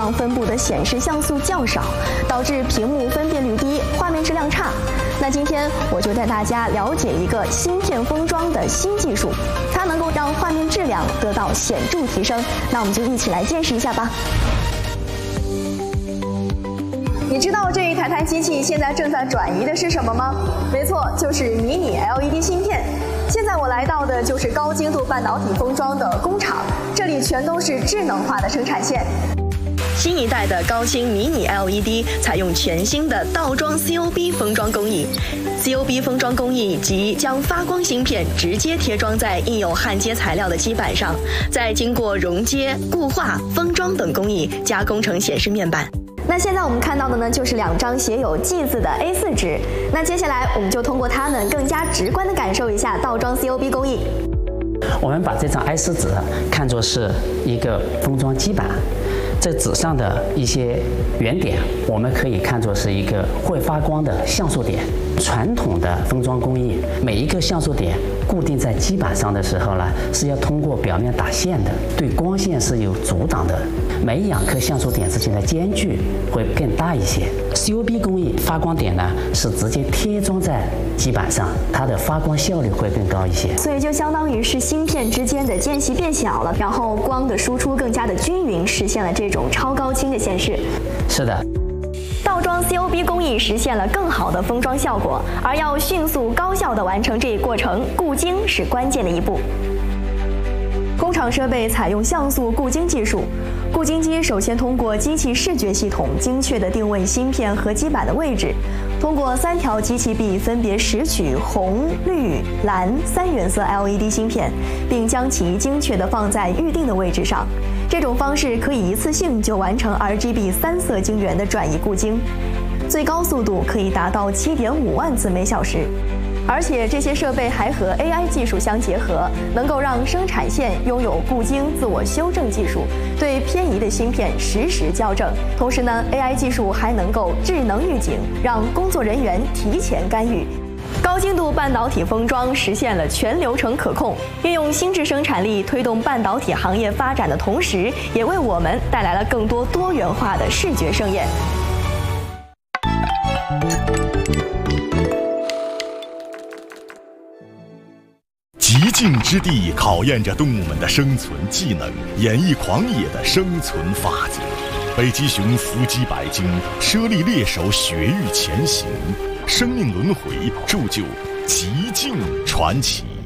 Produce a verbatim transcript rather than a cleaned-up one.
方分布的显示像素较少，导致屏幕分辨率低，画面质量差。那今天我就带大家了解一个芯片封装的新技术，它能够让画面质量得到显著提升。那我们就一起来见识一下吧。你知道这一台台机器现在正在转移的是什么吗？没错，就是迷你 L E D 芯片。现在我来到的就是高精度半导体封装的工厂，这里全都是智能化的生产线。新一代的高清迷你 L E D 采用全新的倒装 C O B 封装工艺。C O B 封装工艺即将发光芯片直接贴装在印有焊接材料的基板上，再经过熔接、固化、封装等工艺加工成显示面板。那现在我们看到的呢，就是两张写有 G 字的 A 四 纸。那接下来我们就通过它们更加直观地感受一下倒装 C O B 工艺。 我们把这张 A 四 纸看作是一个封装基板，这纸上的一些圆点，我们可以看作是一个会发光的像素点。传统的封装工艺，每一个像素点固定在基板上的时候呢，是要通过表面打线的，对光线是有阻挡的，每两颗像素点之间的间距会更大一些。C O B 工艺发光点呢是直接贴装在基板上，它的发光效率会更高一些。 所以就相当于是芯片之间的间隙变小了，然后光的输出更加的均匀，实现了这种超高清的显示。 是的。 倒装 C O B 工艺实现了更好的封装效果，而要迅速高效地完成这一过程，固晶是关键的一步。工厂设备采用像素固晶技术，固晶机首先通过机器视觉系统精确地定位芯片和基板的位置，通过三条机器臂分别拾取红、绿、蓝三原色 L E D 芯片，并将其精确地放在预定的位置上。这种方式可以一次性就完成 R G B 三色晶圆的转移固晶，最高速度可以达到 七点五万次每小时。而且这些设备还和 A I 技术相结合，能够让生产线拥有固晶自我修正技术，对偏移的芯片实时校正。同时呢 ，A I 技术还能够智能预警，让工作人员提前干预。高精度半导体封装实现了全流程可控，运用心智生产力推动半导体行业发展的同时，也为我们带来了更多多元化的视觉盛宴。 极境之地考验着动物们的生存技能，演绎狂野的生存法则。北极熊伏击百鲸，猞猁猎手雪域前行，生命轮回铸就极境传奇。